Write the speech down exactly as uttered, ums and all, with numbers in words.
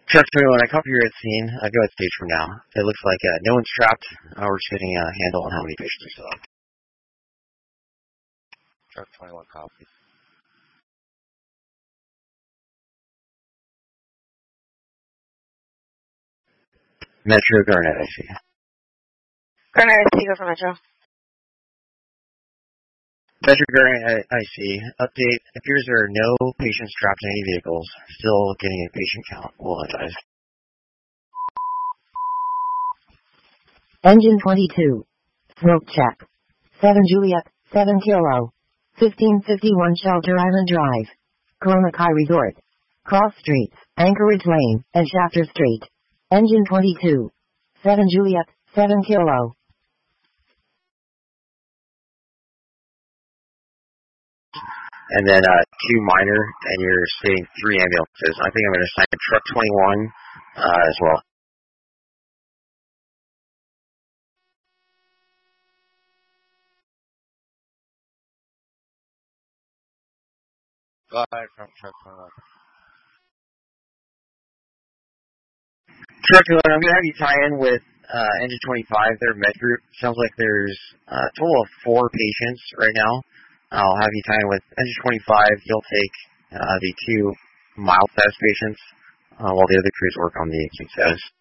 Truck twenty-one, I copy you at scene. I go at stage for now. It looks like uh, no one's trapped. Uh, we're just getting a handle on how many patients are still up. Truck twenty-one, copy. Metro Garnet, I see. Garnet, I see. Go for Metro. Metro Garnet, I, I see. Update. Appears there are no patients trapped in any vehicles. Still getting a patient count. We'll advise. Engine twenty-two. Smoke check. seven Juliet, seven Kilo. fifteen fifty-one Shelter Island Drive. Corona Kai Resort. Cross Streets, Anchorage Lane, and Shafter Street. Engine twenty-two. seven Juliet, seven Kilo. And then uh, two minor, and you're stating three ambulances. I think I'm going to assign truck twenty-one uh, as well. Go ahead from truck twenty-one. Truck twenty-one, I'm going to have you tie in with uh, engine twenty-five, their med group. Sounds like there's uh, a total of four patients right now. I'll have you tie in with engine twenty-five. You'll take uh, the two mild status patients uh, while the other crews work on the acute status.